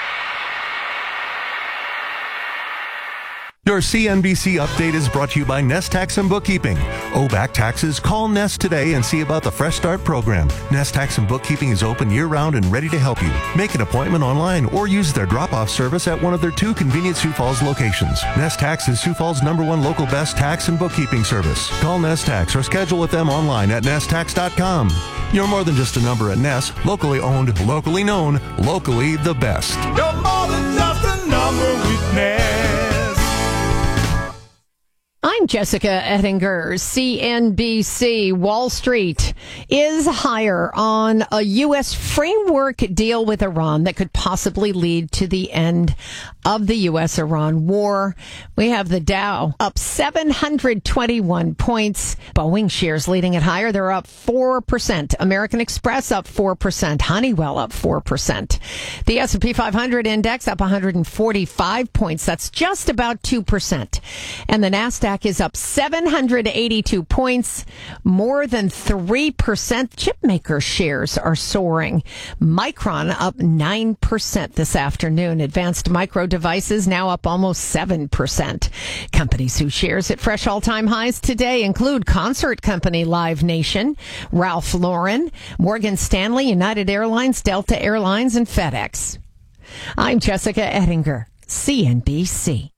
Your CNBC update is brought to you by Nest Tax and Bookkeeping. Owe back taxes? Call Nest today and see about the Fresh Start program. Nest Tax and Bookkeeping is open year-round and ready to help you. Make an appointment online or use their drop-off service at one of their 2 convenient Sioux Falls locations. Nest Tax is Sioux Falls' #1 local best tax and bookkeeping service. Call Nest Tax or schedule with them online at nesttax.com. You're more than just a number at Nest. Locally owned, locally known, locally the best. You're more than just a number with Nest. I'm Jessica Ettinger, CNBC. Wall Street is higher on a U.S. framework deal with Iran that could possibly lead to the end of the U.S.-Iran war. We have the Dow up 721 points. Boeing shares leading it higher. They're up 4%. American Express up 4%. Honeywell up 4%. The S&P 500 index up 145 points. That's just about 2%. And the NASDAQ is up 782 points, more than 3%. Chipmaker shares are soaring. Micron up 9% this afternoon. Advanced Micro Devices now up almost 7%. Companies whose shares at fresh all-time highs today include concert company Live Nation, Ralph Lauren, Morgan Stanley, United Airlines, Delta Airlines, and FedEx. I'm Jessica Ettinger, CNBC.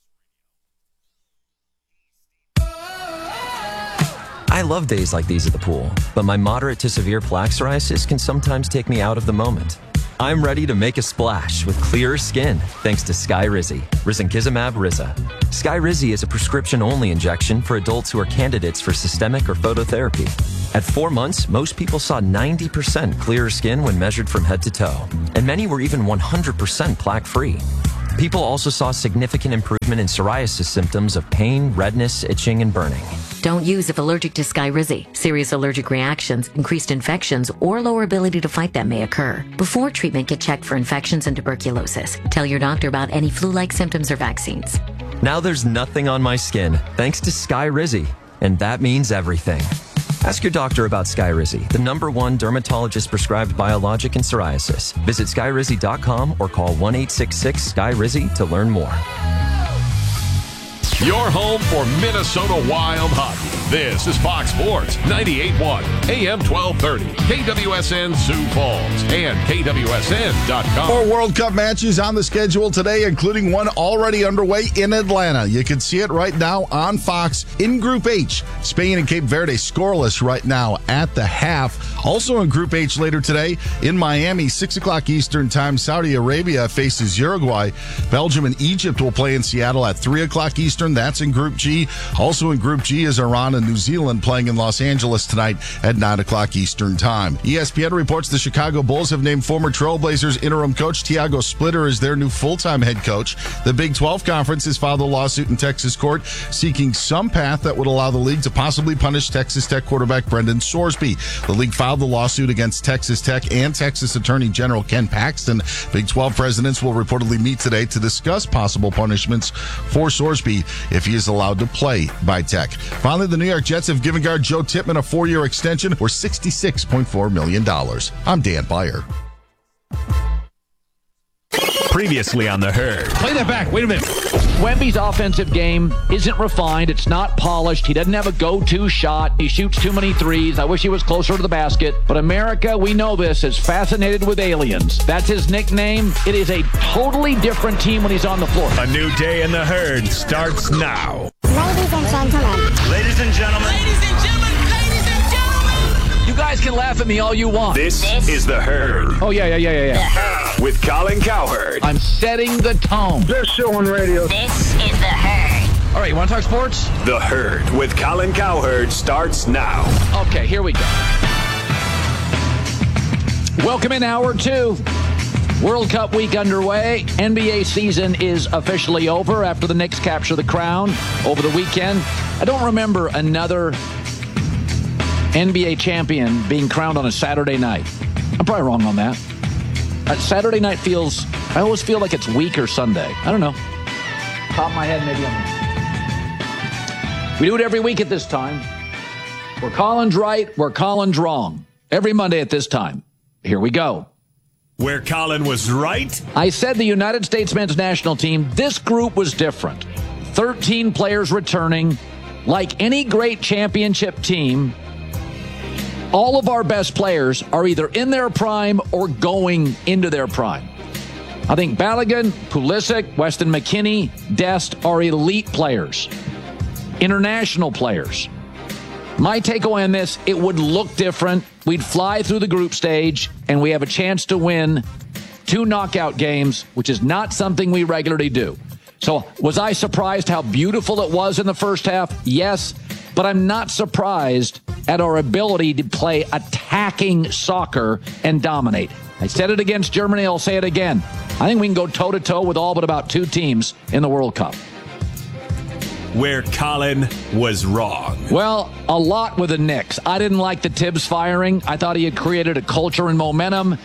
I love days like these at the pool, but my moderate to severe plaque psoriasis can sometimes take me out of the moment. I'm ready to make a splash with clearer skin thanks to Skyrizi, risankizumab Riza. Skyrizi is a prescription-only injection for adults who are candidates for systemic or phototherapy. At 4 months, most people saw 90% clearer skin when measured from head to toe, and many were even 100% plaque-free. People also saw significant improvement in psoriasis symptoms of pain, redness, itching, and burning. Don't use if allergic to Skyrizi. Serious allergic reactions, increased infections, or lower ability to fight them may occur. Before treatment, get checked for infections and tuberculosis. Tell your doctor about any flu-like symptoms or vaccines. Now there's nothing on my skin thanks to Skyrizi, and that means everything. Ask your doctor about Skyrizi, the #1 dermatologist-prescribed biologic in psoriasis. Visit Skyrizi.com or call 1-866-SKYRIZI to learn more. Your home for Minnesota Wild hockey. This is Fox Sports 98.1 AM 1230, KWSN Sioux Falls, and KWSN.com. 4 World Cup matches on the schedule today, including one already underway in Atlanta. You can see it right now on Fox in Group H. Spain and Cape Verde scoreless right now at the half. Also in Group H later today in Miami, 6 o'clock Eastern time, Saudi Arabia faces Uruguay. Belgium and Egypt will play in Seattle at 3 o'clock Eastern. That's in Group G. Also in Group G is Iran and New Zealand playing in Los Angeles tonight at 9 o'clock Eastern time. ESPN reports the Chicago Bulls have named former Trailblazers interim coach Tiago Splitter as their new full-time head coach. The Big 12 Conference has filed a lawsuit in Texas court seeking some path that would allow the league to possibly punish Texas Tech quarterback Brendan Sorsby. The league filed the lawsuit against Texas Tech and Texas Attorney General Ken Paxton. Big 12 presidents will reportedly meet today to discuss possible punishments for Sorsby if he is allowed to play by Tech. Finally, the New York Jets have given guard Joe Tippmann a 4-year extension for $66.4 million. I'm Dan Beyer. Previously on The Herd. Play that back. Wait a minute. Wemby's offensive game isn't refined. It's not polished. He doesn't have a go-to shot. He shoots too many threes. I wish he was closer to the basket. But America, we know this, is fascinated with aliens. That's his nickname. It is a totally different team when he's on the floor. A new day in The Herd starts now. Ladies and gentlemen. Ladies and gentlemen. Ladies and gentlemen. Ladies and gentlemen. You guys can laugh at me all you want. This is The Herd. Oh, yeah. With Colin Cowherd. I'm setting the tone. Best show on radio. This is The Herd. All right, you want to talk sports? The Herd with Colin Cowherd starts now. Okay, here we go. Welcome in hour 2. World Cup week underway. NBA season is officially over after the Knicks capture the crown over the weekend. I don't remember another NBA champion being crowned on a Saturday night. I'm probably wrong on that. Saturday night I always feel like it's week or Sunday. I don't know. Top of my head, maybe I'm wrong. We do it every week at this time. Where Colin's right, where Colin's wrong. Every Monday at this time. Here we go. Where Colin was right. I said the United States men's national team, this group was different. 13 players returning. Like any great championship team, all of our best players are either in their prime or going into their prime. I think Balogun, Pulisic, Weston McKennie, Dest are elite players, international players. My takeaway on this, it would look different. We'd fly through the group stage, and we have a chance to win 2 knockout games, which is not something we regularly do. So was I surprised how beautiful it was in the first half? Yes, but I'm not surprised at our ability to play attacking soccer and dominate. I said it against Germany. I'll say it again. I think we can go toe-to-toe with all but about 2 teams in the World Cup. Where Colin was wrong. Well, a lot with the Knicks. I didn't like the Tibbs firing. I thought he had created a culture and momentum.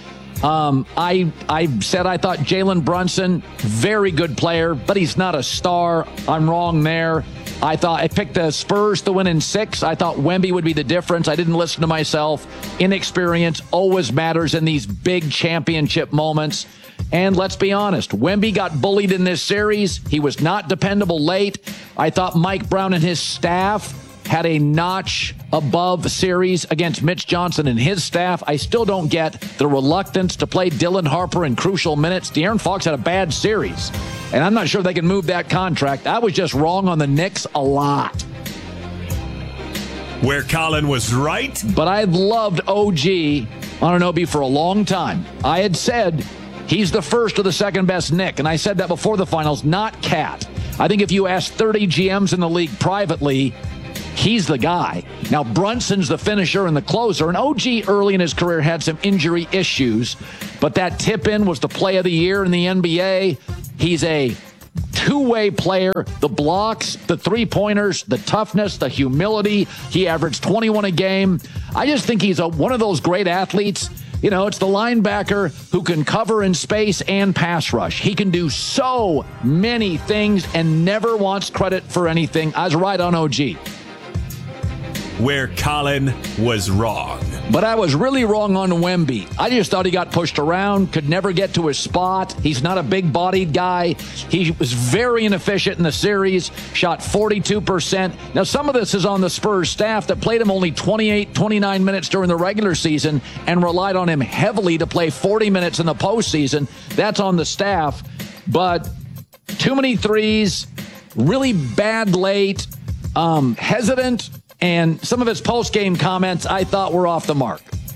I said I thought Jalen Brunson, very good player, but he's not a star. I'm wrong there. I picked the Spurs to win in 6. I thought Wemby would be the difference. I didn't listen to myself. Inexperience always matters in these big championship moments. And let's be honest, Wemby got bullied in this series. He was not dependable late. I thought Mike Brown and his staff had a notch above series against Mitch Johnson and his staff. I still don't get the reluctance to play Dylan Harper in crucial minutes. De'Aaron Fox had a bad series, and I'm not sure they can move that contract. I was just wrong on the Knicks a lot. Where Colin was right. But I loved OG Anunoby for a long time. I had said he's the first or the second best Knick, and I said that before the finals, not Cat. I think if you ask 30 GMs in the league privately, he's the guy. Now, Brunson's the finisher and the closer, and OG early in his career had some injury issues, but that tip-in was the play of the year in the NBA. He's a two-way player. The blocks, the three-pointers, the toughness, the humility. He averaged 21 a game. I just think he's one of those great athletes. You know, it's the linebacker who can cover in space and pass rush. He can do so many things and never wants credit for anything. I was right on OG. Where Colin was wrong. But I was really wrong on Wemby. I just thought he got pushed around, could never get to his spot. He's not a big-bodied guy. He was very inefficient in the series, shot 42%. Now, some of this is on the Spurs staff that played him only 28, 29 minutes during the regular season and relied on him heavily to play 40 minutes in the postseason. That's on the staff. But too many threes, really bad late, hesitant, and some of his post-game comments I thought were off the mark.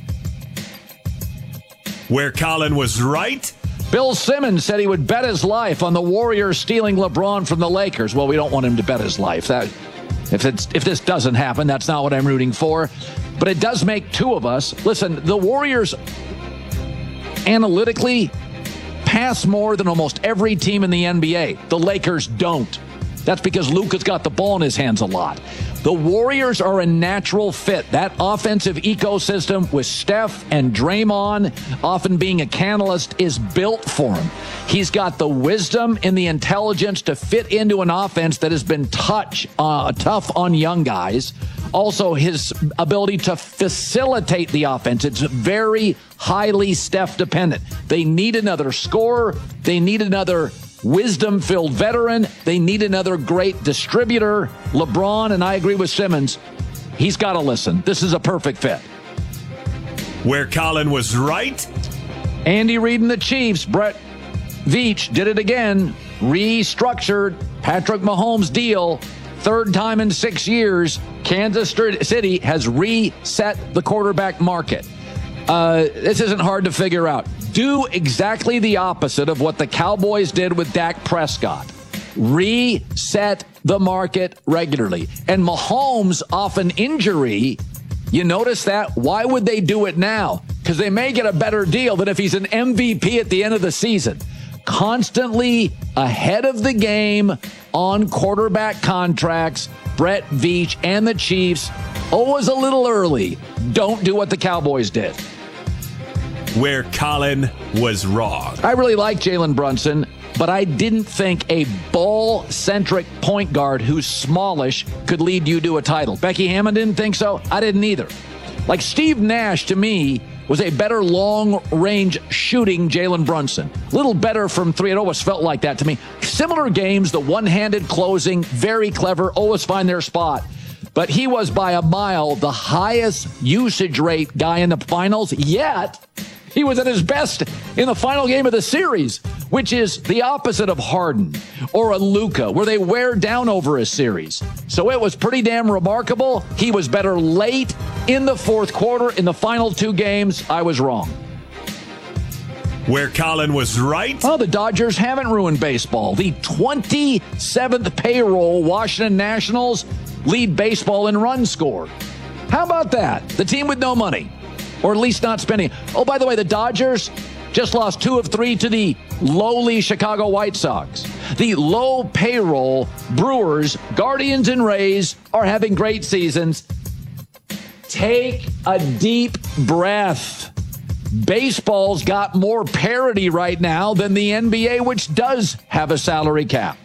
Where Colin was right? Bill Simmons said he would bet his life on the Warriors stealing LeBron from the Lakers. Well, we don't want him to bet his life. If this doesn't happen, that's not what I'm rooting for. But it does make two of us. Listen, the Warriors analytically pass more than almost every team in the NBA. The Lakers don't. That's because Luka's got the ball in his hands a lot. The Warriors are a natural fit. That offensive ecosystem with Steph and Draymond often being a catalyst is built for him. He's got the wisdom and the intelligence to fit into an offense that has been tough on young guys. Also, his ability to facilitate the offense. It's very highly Steph dependent. They need another scorer. They need another wisdom-filled veteran. They need another great distributor. LeBron, and I agree with Simmons, he's got to listen. This is a perfect fit. Where Colin was right? Andy Reid and the Chiefs, Brett Veach did it again. Restructured Patrick Mahomes' deal. Third time in 6 years, Kansas City has reset the quarterback market. This isn't hard to figure out. Do exactly the opposite of what the Cowboys did with Dak Prescott. Reset the market regularly. And Mahomes, off an injury, you notice that? Why would they do it now? Because they may get a better deal than if he's an MVP at the end of the season. Constantly ahead of the game on quarterback contracts, Brett Veach and the Chiefs. Always a little early. Don't do what the Cowboys did. Where Colin was wrong. I really like Jalen Brunson, but I didn't think a ball-centric point guard who's smallish could lead you to a title. Becky Hammond didn't think so. I didn't either. Like Steve Nash, to me, was a better long-range shooting Jalen Brunson. A little better from three. It always felt like that to me. Similar games, the one-handed closing, very clever, always find their spot. But he was by a mile the highest usage rate guy in the finals, yet he was at his best in the final game of the series, which is the opposite of Harden or a Luka, where they wear down over a series. So it was pretty damn remarkable. He was better late in the fourth quarter. In the final two games, I was wrong. Where Colin was right? Oh, the Dodgers haven't ruined baseball. The 27th payroll Washington Nationals lead baseball in runs scored. How about that? The team with no money. Or at least not spending. Oh, by the way, the Dodgers just lost 2 of 3 to the lowly Chicago White Sox. The low payroll Brewers, Guardians, and Rays are having great seasons. Take a deep breath. Baseball's got more parity right now than the NBA, which does have a salary cap.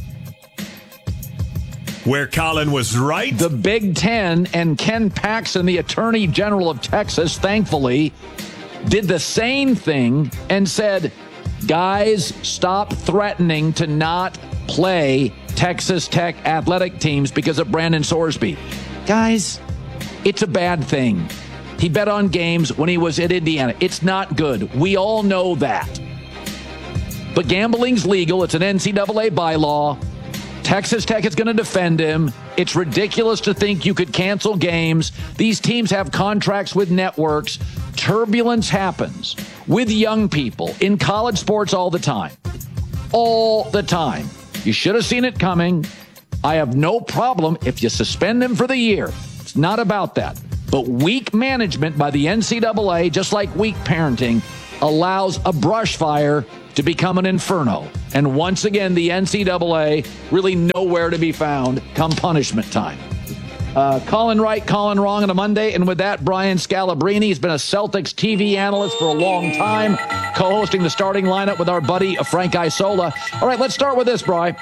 Where Colin was right? The Big Ten and Ken Paxton, the Attorney General of Texas, thankfully, did the same thing and said, guys, stop threatening to not play Texas Tech athletic teams because of Brandon Sorsby. Guys, it's a bad thing. He bet on games when he was at Indiana. It's not good. We all know that. But gambling's legal. It's an NCAA bylaw. Texas Tech is going to defend him. It's ridiculous to think you could cancel games. These teams have contracts with networks. turbulence happens with young people in college sports all the time. All the time. You should have seen it coming. I have no problem if you suspend him for the year. It's not about that. But weak management by the NCAA, just like weak parenting, allows a brush fire to become an inferno. And once again, the NCAA really nowhere to be found come punishment time. Calling right, calling wrong on a Monday. And with that, Brian Scalabrine. He's been a Celtics TV analyst for a long time, co-hosting the starting lineup with our buddy Frank Isola. All right, let's start with this, Bri.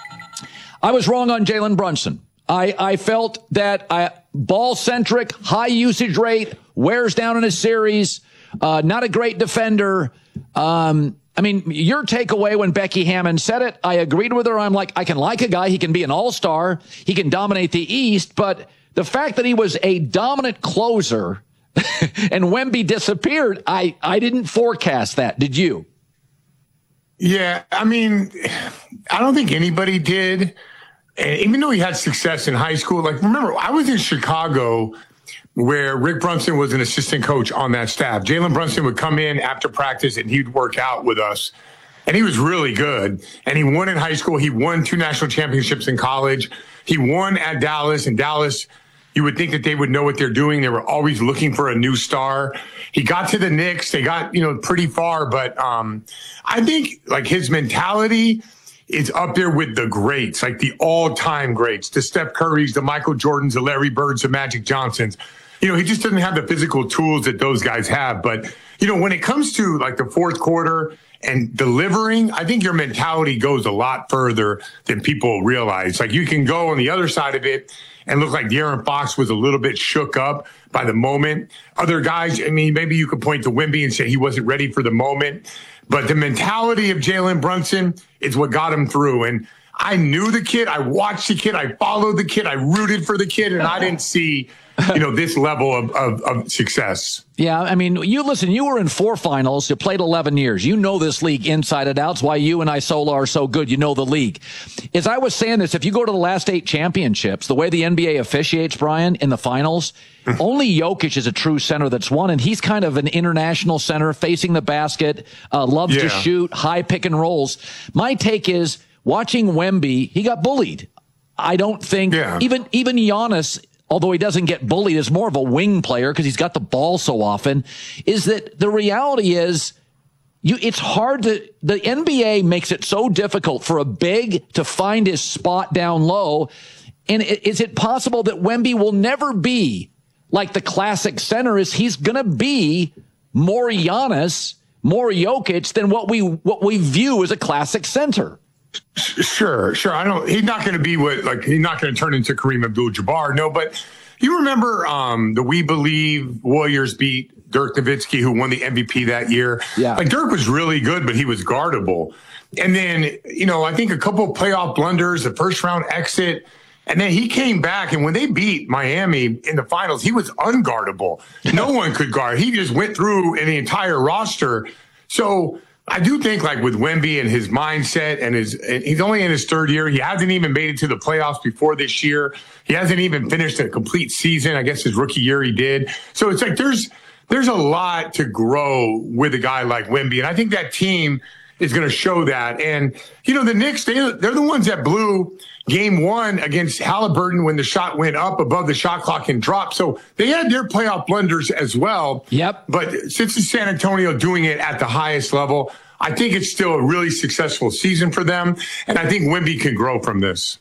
I was wrong on Jalen Brunson. I felt that ball-centric, high usage rate, wears down in a series, not a great defender. I mean, your takeaway when Becky Hammon said it, I agreed with her. I'm like, I can like a guy. He can be an all-star. He can dominate the East. But the fact that he was a dominant closer and Wemby disappeared, I didn't forecast that. Did you? Yeah, I mean, I don't think anybody did. And even though he had success in high school, like, remember, I was in Chicago where Rick Brunson was an assistant coach on that staff. Jalen Brunson would come in after practice and he'd work out with us. And he was really good. And he won in high school. He won 2 national championships in college. He won at Dallas. And Dallas, you would think that they would know what they're doing. They were always looking for a new star. He got to the Knicks. They got, pretty far. But I think, like, his mentality is up there with the greats, like the all-time greats, the Steph Currys, the Michael Jordans, the Larry Birds, the Magic Johnsons. He just doesn't have the physical tools that those guys have. But, when it comes to like the fourth quarter and delivering, I think your mentality goes a lot further than people realize. Like, you can go on the other side of it and look like De'Aaron Fox was a little bit shook up by the moment. Other guys, I mean, maybe you could point to Wemby and say he wasn't ready for the moment. But the mentality of Jalen Brunson is what got him through. And I knew the kid. I watched the kid. I followed the kid. I rooted for the kid. And I didn't see, this level of success. Yeah, I mean, you were in 4 finals. You played 11 years. You know this league inside and out. It's why you and Isola are so good. You know the league. As I was saying this, if you go to the last 8 championships, the way the NBA officiates, Brian, in the finals, only Jokic is a true center that's won, and he's kind of an international center facing the basket, loves to shoot, high pick and rolls. My take is, watching Wemby, he got bullied. I don't think even Giannis, although he doesn't get bullied, is more of a wing player because he's got the ball so often, is that the reality is it's hard to, the NBA makes it so difficult for a big to find his spot down low. And is it possible that Wemby will never be like the classic center? Is he's going to be more Giannis, more Jokic than what we view as a classic center? Sure. He's not going to be he's not going to turn into Kareem Abdul-Jabbar. No, but you remember the We Believe Warriors beat Dirk Nowitzki, who won the MVP that year. Yeah. Like, Dirk was really good, but he was guardable. And then, I think a couple of playoff blunders, a first round exit. And then he came back, and when they beat Miami in the finals, he was unguardable. No one could guard. He just went through in the entire roster. So I do think, like, with Wemby and his mindset and he's only in his 3rd year. He hasn't even made it to the playoffs before this year. He hasn't even finished a complete season. I guess his rookie year he did. So it's like there's a lot to grow with a guy like Wemby. And I think that team is going to show that. And, the Knicks, they're the ones that blew Game 1 against Halliburton when the shot went up above the shot clock and dropped. So they had their playoff blunders as well. Yep. But since it's San Antonio doing it at the highest level, I think it's still a really successful season for them. And I think Wemby can grow from this.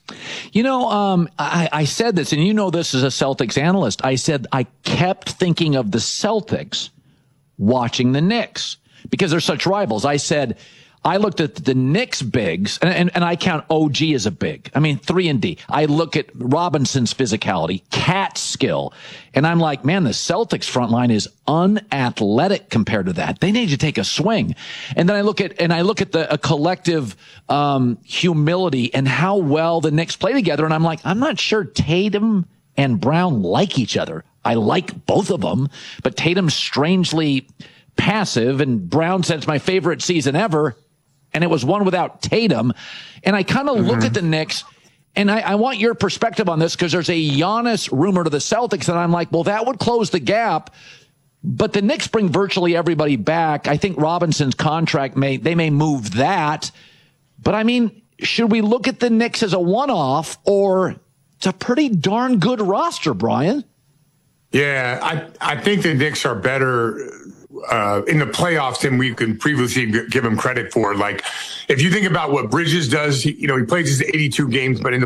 I said this, and this as a Celtics analyst. I said I kept thinking of the Celtics watching the Knicks because they're such rivals. I said, I looked at the Knicks bigs, and I count OG as a big. I mean, 3-and-D. I look at Robinson's physicality, Cat's skill, and I'm like, man, the Celtics front line is unathletic compared to that. They need to take a swing. And then I look at the collective humility and how well the Knicks play together, and I'm like, I'm not sure Tatum and Brown like each other. I like both of them, but Tatum's strangely passive, and Brown said it's my favorite season ever. And it was one without Tatum. And I kind of look at the Knicks, and I want your perspective on this because there's a Giannis rumor to the Celtics, and I'm like, well, that would close the gap. But the Knicks bring virtually everybody back. I think Robinson's contract they may move that. But I mean, should we look at the Knicks as a one-off, or it's a pretty darn good roster, Brian? Yeah, I think the Knicks are better in the playoffs than we can previously give him credit for. Like, if you think about what Bridges does, he plays his 82 games, but in the